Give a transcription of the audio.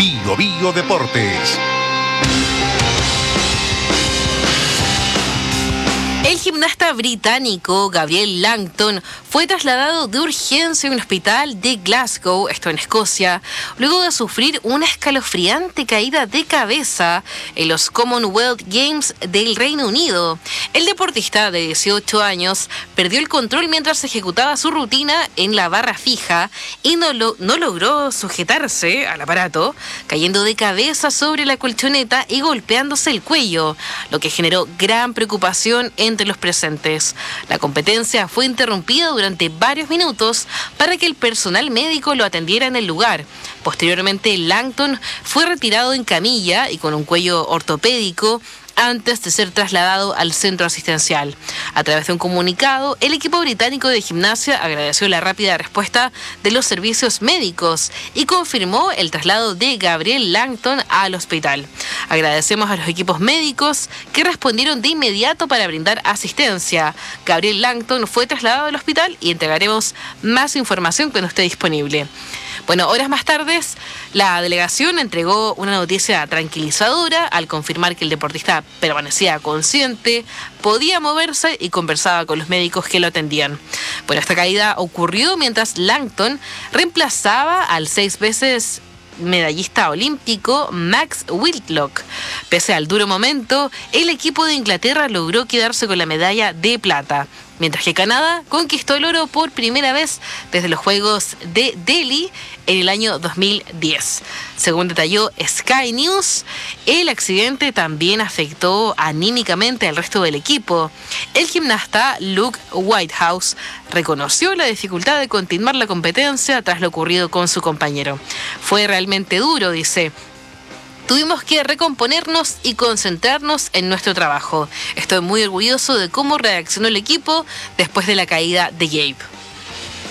Bio Bio Deportes. El gimnasta británico Gabriel Langton fue trasladado de urgencia a un hospital de Glasgow, esto en Escocia, luego de sufrir una escalofriante caída de cabeza en los Commonwealth Games del Reino Unido. El deportista de 18 años perdió el control mientras ejecutaba su rutina en la barra fija y no logró sujetarse al aparato, cayendo de cabeza sobre la colchoneta y golpeándose el cuello, lo que generó gran preocupación entre los presentes. La competencia fue interrumpida durante varios minutos para que el personal médico lo atendiera en el lugar. Posteriormente, Langton fue retirado en camilla y con un cuello ortopédico antes de ser trasladado al centro asistencial. A través de un comunicado, el equipo británico de gimnasia agradeció la rápida respuesta de los servicios médicos y confirmó el traslado de Gabriel Langton al hospital. Agradecemos a los equipos médicos que respondieron de inmediato para brindar asistencia. Gabriel Langton fue trasladado al hospital y entregaremos más información cuando esté disponible. Bueno, horas más tarde, la delegación entregó una noticia tranquilizadora al confirmar que el deportista permanecía consciente, podía moverse y conversaba con los médicos que lo atendían. Bueno, esta caída ocurrió mientras Langton reemplazaba al 6 veces medallista olímpico Max Whitlock. Pese al duro momento, el equipo de Inglaterra logró quedarse con la medalla de plata, mientras que Canadá conquistó el oro por primera vez desde los Juegos de Delhi en el año 2010. Según detalló Sky News, el accidente también afectó anímicamente al resto del equipo. El gimnasta Luke Whitehouse reconoció la dificultad de continuar la competencia tras lo ocurrido con su compañero. Fue realmente duro, dice. Tuvimos que recomponernos y concentrarnos en nuestro trabajo. Estoy muy orgulloso de cómo reaccionó el equipo después de la caída de Gabe.